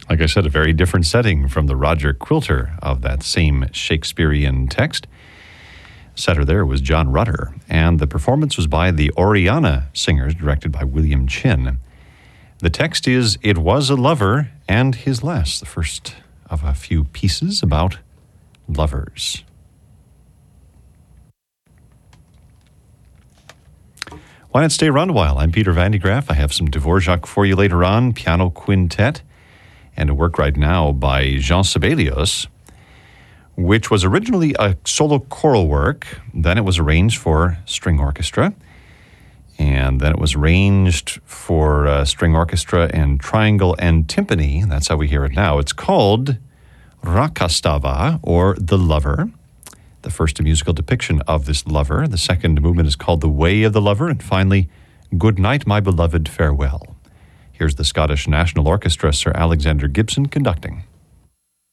Like I said, a very different setting from the Roger Quilter of that same Shakespearean text. Setter there was John Rutter, and the performance was by the Oriana Singers, directed by William Chin. The text is, "It was a lover and his lass," the first of a few pieces about lovers. Why not stay around a while? I'm Peter Van de Graaff. I have some Dvorak for you later on, piano quintet, and a work right now by Jean Sibelius, which was originally a solo choral work. Then it was arranged for string orchestra. And then it was arranged for string orchestra and triangle and timpani. That's how we hear it now. It's called Rakastava, or The Lover. The first a musical depiction of this lover. The second movement is called The Way of the Lover. And finally, Good Night, My Beloved, Farewell. Here's the Scottish National Orchestra, Sir Alexander Gibson, conducting.